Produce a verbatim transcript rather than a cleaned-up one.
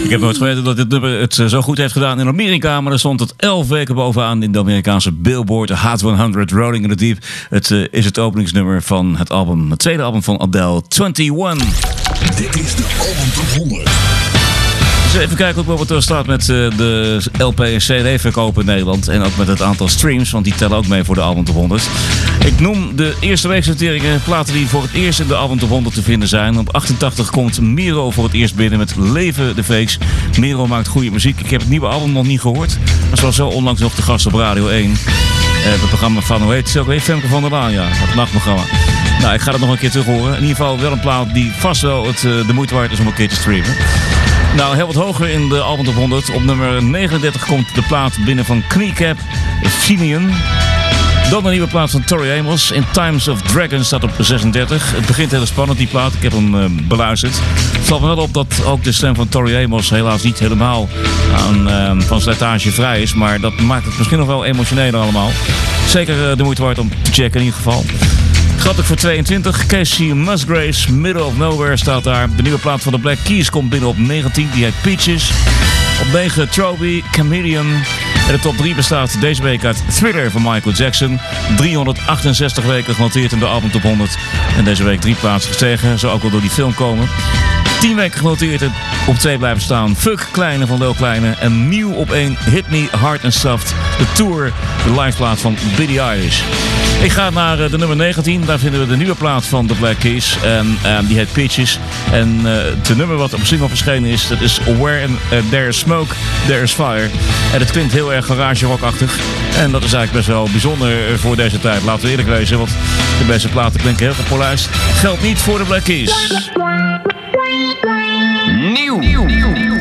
Ik heb nooit geweten dat dit nummer het zo goed heeft gedaan in Amerika, maar er stond het elf weken bovenaan in de Amerikaanse Billboard, de Hot honderd, Rolling in the Deep. Het uh, is het openingsnummer van het album, het tweede album van Adele, eenentwintig. Dit is de Album Top honderd. Dus even kijken ook wat er staat met uh, de L P en C D-verkopen in Nederland. En ook met het aantal streams, want die tellen ook mee voor de Album Top honderd. Ik noem de eerste weeksorteringen platen die voor het eerst in de Album Top honderd te vinden zijn. Op achtentachtig komt Miro voor het eerst binnen met Leven de Fakes. Miro maakt goede muziek. Ik heb het nieuwe album nog niet gehoord. Maar zoals wel onlangs nog de gast op Radio één. Uh, het programma van, hoe heet het ook weer? Femke van der Laan, ja. Het nachtprogramma. Nou, ik ga het nog een keer terug horen. In ieder geval wel een plaat die vast wel het, uh, de moeite waard is om een keer te streamen. Nou, heel wat hoger in de Album Top honderd. Op nummer negenendertig komt de plaat binnen van Kneecap, Fenian. Dan een nieuwe plaat van Tori Amos. In Times of Dragons staat op zesendertig. Het begint heel spannend, die plaat. Ik heb hem uh, beluisterd. Het valt me wel op dat ook de stem van Tori Amos helaas niet helemaal aan, uh, van slijtage vrij is. Maar dat maakt het misschien nog wel emotioneler allemaal. Zeker uh, de moeite waard om te checken in ieder geval. Grappig voor tweeëntwintig. Casey Musgraves, Middle of Nowhere staat daar. De nieuwe plaat van de Black Keys komt binnen op negentien. Die heet Peaches. Op negen Troby, Chameleon. En de top drie bestaat deze week uit Thriller van Michael Jackson. driehonderdachtenzestig weken genoteerd in de Album Top honderd. En deze week drie plaatsen gestegen. Zou ook wel door die film komen. tien weken genoteerd en op twee blijven staan. Fuck Kleine van Lil Kleine. En nieuw op één Hit Me Hard and Soft. De Tour, de liveplaat van Billie Eilish. Ik ga naar de nummer negentien. Daar vinden we de nieuwe plaat van The Black Keys. En uh, die heet Peaches. En uh, het nummer wat op single verschenen is, dat is Where uh, There is Smoke, There is Fire. En het klinkt heel erg garage rockachtig. En dat is eigenlijk best wel bijzonder voor deze tijd. Laten we eerlijk wezen, want de beste platen klinken heel gepolijst. Geldt niet voor de Black Keys. Nieuw. Nieuw.